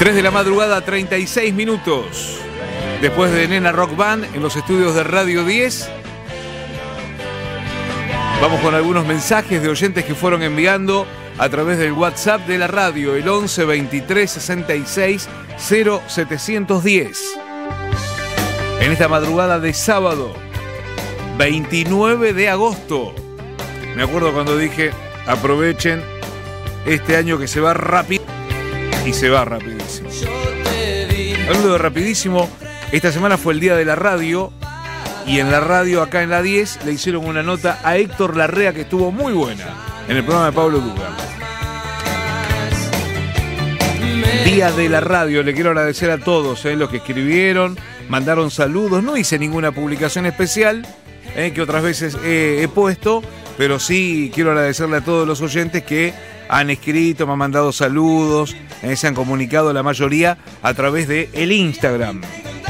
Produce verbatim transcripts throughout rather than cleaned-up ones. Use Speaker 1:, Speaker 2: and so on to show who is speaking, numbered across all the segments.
Speaker 1: tres de la madrugada, treinta y seis minutos. Después de Nena Rock Band en los estudios de Radio diez. Vamos con algunos mensajes de oyentes que fueron enviando a través del WhatsApp de la radio, el once veintitrés sesenta y seis cero setecientos diez. En esta madrugada de sábado, veintinueve de agosto. Me acuerdo cuando dije, aprovechen este año que se va rápido. Y se va rapidísimo. Hablando de rapidísimo, esta semana fue el día de la radio. Y en la radio, acá en la diez, le hicieron una nota a Héctor Larrea que estuvo muy buena en el programa de Pablo Dugan. Día de la radio, le quiero agradecer a todos eh, los que escribieron, mandaron saludos. No hice ninguna publicación especial eh, que otras veces eh, he puesto, pero sí quiero agradecerle a todos los oyentes que han escrito, me han mandado saludos, eh, se han comunicado la mayoría a través de el Instagram.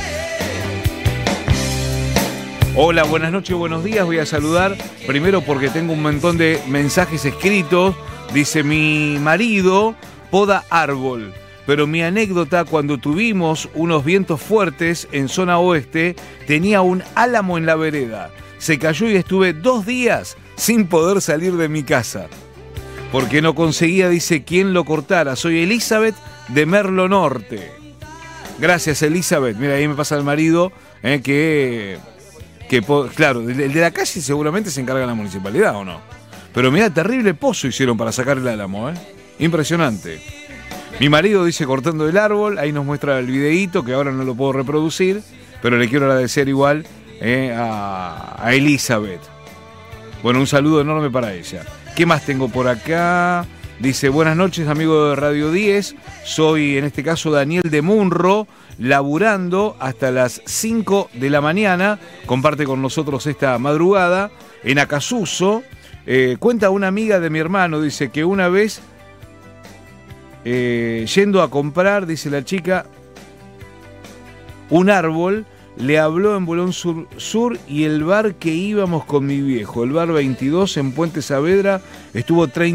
Speaker 1: Hola, buenas noches, buenos días. Voy a saludar primero porque tengo un montón de mensajes escritos. Dice, mi marido poda árbol, pero mi anécdota cuando tuvimos unos vientos fuertes en zona oeste, tenía un álamo en la vereda. Se cayó y estuve dos días sin poder salir de mi casa. Porque no conseguía, dice, quién lo cortara. Soy Elizabeth de Merlo Norte. Gracias, Elizabeth. Mira, ahí me pasa el marido, eh, que... Que, claro, el de la calle seguramente se encarga la municipalidad, ¿o no? Pero mira, terrible pozo hicieron para sacar el álamo, ¿eh? Impresionante. Mi marido dice cortando el árbol, ahí nos muestra el videíto, que ahora no lo puedo reproducir, pero le quiero agradecer igual eh, a, a Elizabeth. Bueno, un saludo enorme para ella. ¿Qué más tengo por acá? Dice, buenas noches, amigo de Radio diez. Soy, en este caso, Daniel de Munro, laburando hasta las cinco de la mañana. Comparte con nosotros esta madrugada en Acasuso. Eh, cuenta una amiga de mi hermano, dice que una vez, eh, yendo a comprar, dice la chica, un árbol, le habló en Bolón Sur, Sur y el bar que íbamos con mi viejo, el bar veintidós en Puente Saavedra, estuvo treinta